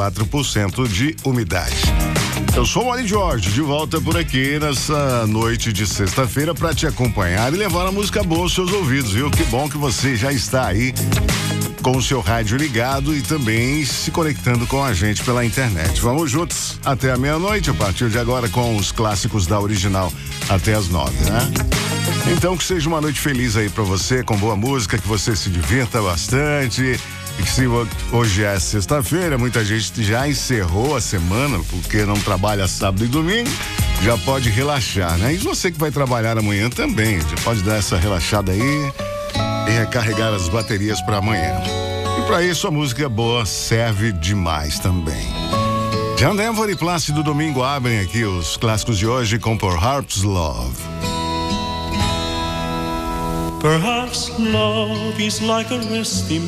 94% de umidade. Eu sou o Maurício Jorge, de volta por aqui nessa noite de sexta-feira para te acompanhar e levar a música boa aos seus ouvidos, viu? Que bom que você já está aí com o seu rádio ligado e também se conectando com a gente pela internet. Vamos juntos até a meia-noite, a partir de agora com os clássicos da Original até as 9, né? Então que seja uma noite feliz aí pra você, com boa música, que você se divirta bastante. E que se hoje é sexta-feira, muita gente já encerrou a semana, porque não trabalha sábado e domingo, já pode relaxar, né? E você que vai trabalhar amanhã também, já pode dar essa relaxada aí e recarregar as baterias para amanhã. E para isso a música boa serve demais também. John Denver e Plácido Domingo abrem aqui os clássicos de hoje com Perhaps Love. Perhaps love is like a resting